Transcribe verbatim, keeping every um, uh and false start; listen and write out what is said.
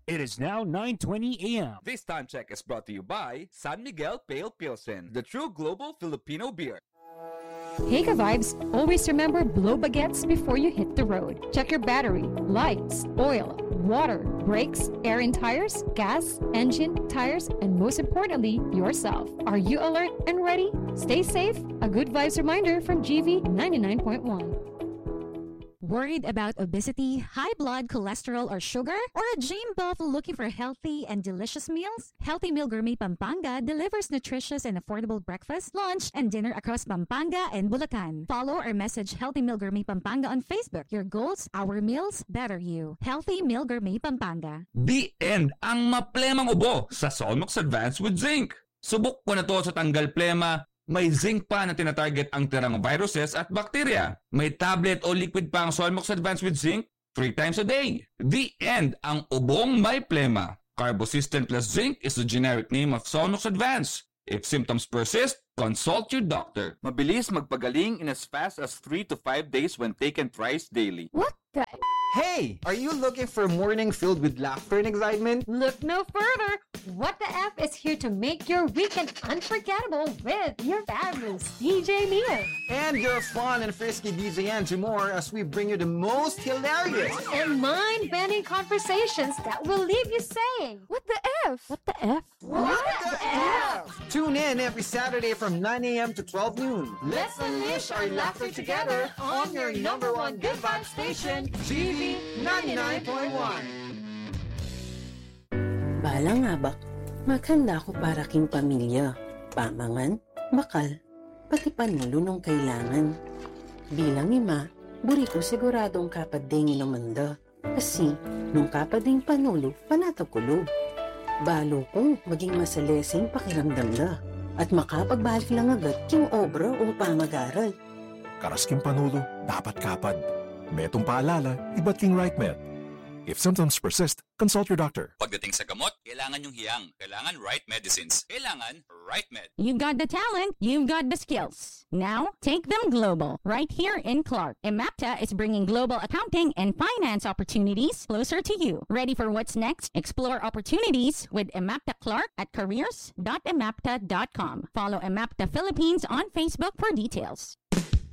It is now nine twenty a m This time check is brought to you by San Miguel Pale Pilsen, the true global Filipino beer. Hey ka-vibes, always remember blow baguettes before you hit the road. Check your battery, lights, oil, water, brakes, air in tires, gas, engine, tires, and most importantly, yourself. Are you alert and ready? Stay safe. A good vibes reminder from G V ninety-nine point one. Worried about obesity, high blood cholesterol or sugar? Or a gym buff looking for healthy and delicious meals? Healthy Meal Gourmet Pampanga delivers nutritious and affordable breakfast, lunch, and dinner across Pampanga and Bulacan. Follow or message Healthy Meal Gourmet Pampanga on Facebook. Your goals, our meals, better you. Healthy Meal Gourmet Pampanga. The end ang maplemang ubo sa Solmox Advance with Zinc. Subok ko na to sa tanggal plema. May zinc pa na tinatarget ang tirang viruses at bacteria. May tablet o liquid pa ang Solmox Advance with Zinc three times a day. The end ang ubong may plema. Carbosystem plus Zinc is the generic name of Solmox Advance. If symptoms persist, consult your doctor. Mabilis magpagaling in as fast as three to five days when taken thrice daily. What the? Hey, are you looking for a morning filled with laughter and excitement? Look no further. What the F is here to make your weekend unforgettable with your fabulous D J Mia. And your fun and frisky D J Angie Moore as we bring you the most hilarious And mind-bending conversations that will leave you saying, what the F? What the F? What the F? Tune in every Saturday from nine a m to twelve noon. Let's unleash our laughter together on your number one good vibe station, G V ninety-nine point one. Balang habak, maghanda ko para king pamilya, pamangan, bakal, pati panulo nung kailangan. Bilang ima, buri ko siguradong kapading inamanda. Kasi, nung kapading panulo, panatakulo. Balo kong maging masalesing pakiramdam na at makapagbalik lang agad king obra o pamag-aral. Karasking panulo, dapat kapad. Metong paalala, iba't king right med. If symptoms persist, consult your doctor. Pagdating sa gamot, kailangan yung hiyang. Kailangan right medicines. Kailangan right med. You've got the talent, you've got the skills. Now, take them global, right here in Clark. Emapta is bringing global accounting and finance opportunities closer to you. Ready for what's next? Explore opportunities with Emapta Clark at careers dot emapta dot com. Follow Emapta Philippines on Facebook for details.